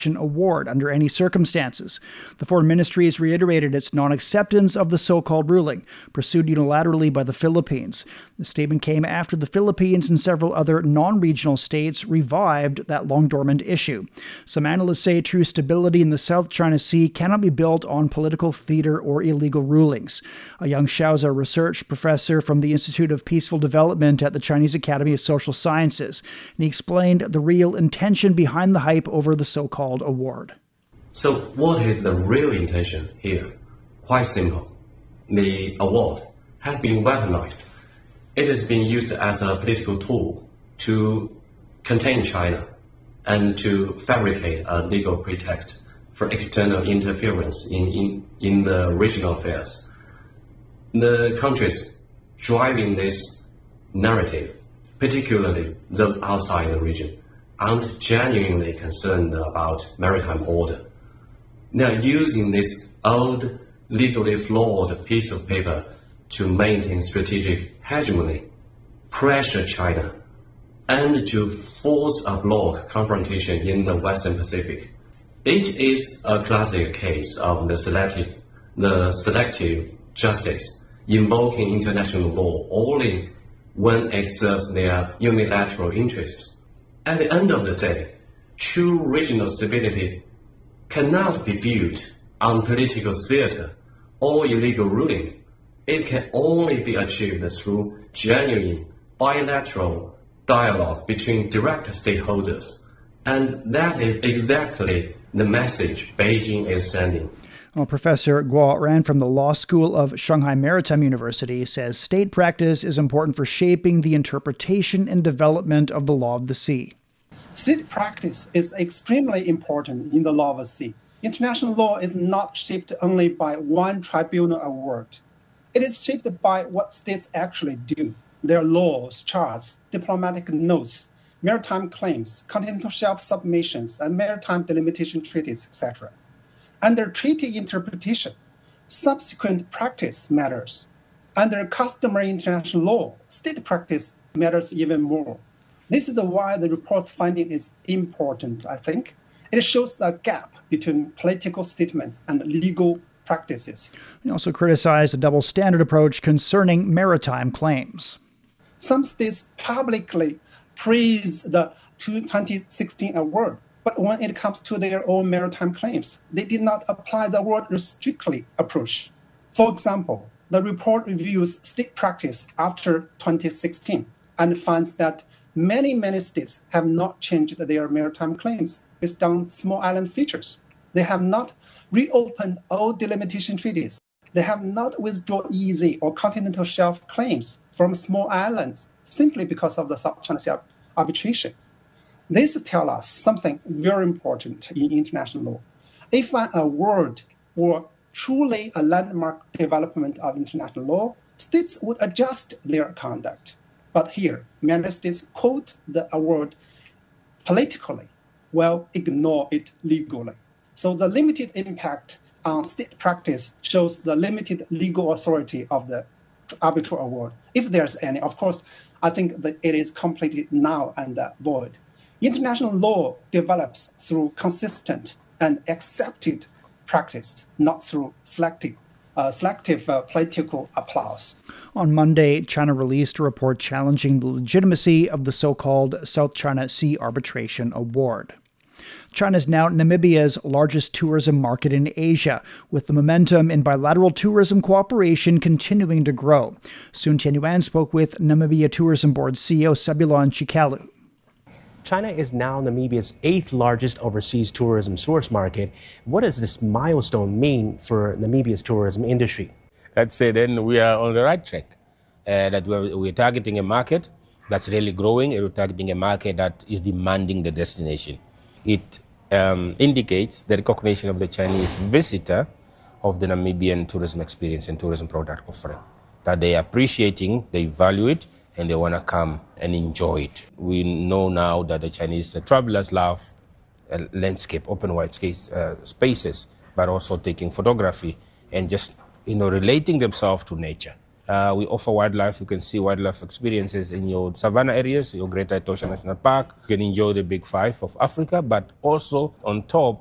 award under any circumstances. The foreign ministry has reiterated its non-acceptance of the so-called ruling, pursued unilaterally by the Philippines. The statement came after the Philippines and several other non-regional states revived that long-dormant issue. Some analysts say true stability in the South China Sea cannot be built on political theater or illegal rulings. A Yang Xiaoza research professor from the Institute of Peaceful Development at the Chinese Academy of Social Sciences, and he explained the real intention behind the hype over the so-called award. So what is the real intention here? Quite simple. The award has been weaponized. It is being used as a political tool to contain China and to fabricate a legal pretext for external interference in the regional affairs. The countries driving this narrative, particularly those outside the region, aren't genuinely concerned about maritime order. They're using this old, legally flawed piece of paper to maintain strategic hegemony, pressure China, and to force a bloc confrontation in the Western Pacific. It is a classic case of the selective justice, invoking international law only when it serves their unilateral interests. At the end of the day, true regional stability cannot be built on political theater or illegal ruling. It can only be achieved through genuine bilateral dialogue between direct stakeholders. And that is exactly the message Beijing is sending. Well, Professor Guo Ran from the Law School of Shanghai Maritime University says state practice is important for shaping the interpretation and development of the law of the sea. State practice is extremely important in the law of the sea. International law is not shaped only by one tribunal award. It is shaped by what states actually do, their laws, charts, diplomatic notes, maritime claims, continental shelf submissions, and maritime delimitation treaties, etc. Under treaty interpretation, subsequent practice matters. Under customary international law, state practice matters even more. This is why the report's finding is important, I think. It shows the gap between political statements and legal practices. He also criticized a double standard approach concerning maritime claims. Some states publicly praise the 2016 award, but when it comes to their own maritime claims, they did not apply the word strictly approach. For example, the report reviews state practice after 2016 and finds that many states have not changed their maritime claims based on small island features. They have not reopened old delimitation treaties. They have not withdrawn EEZ or continental shelf claims from small islands simply because of the South China Sea arbitration. This tells us something very important in international law. If an award were truly a landmark development of international law, states would adjust their conduct. But here, many states quote the award politically, while ignore it legally. So the limited impact on state practice shows the limited legal authority of the arbitral award. If there's any, of course, I think that it is completely null and void. International law develops through consistent and accepted practice, not through selective political applause. On Monday, China released a report challenging the legitimacy of the so-called South China Sea Arbitration Award. China is now Namibia's largest tourism market in Asia, with the momentum in bilateral tourism cooperation continuing to grow. Sun Tianyuan spoke with Namibia Tourism Board CEO Sebulon Chikalu. China is now Namibia's 8th largest overseas tourism source market. What does this milestone mean for Namibia's tourism industry? Let's say then we are on the right track, that we're targeting a market that's really growing, and we're targeting a market that is demanding the destination. It indicates the recognition of the Chinese visitor of the Namibian tourism experience and tourism product offering, that they are appreciating, they value it, and they want to come and enjoy it. We know now that the Chinese travelers love landscape, open wide spaces, but also taking photography and just relating themselves to nature. We offer wildlife. You can see wildlife experiences in your savanna areas, your Greater Etosha National Park. You can enjoy the Big Five of Africa, but also on top,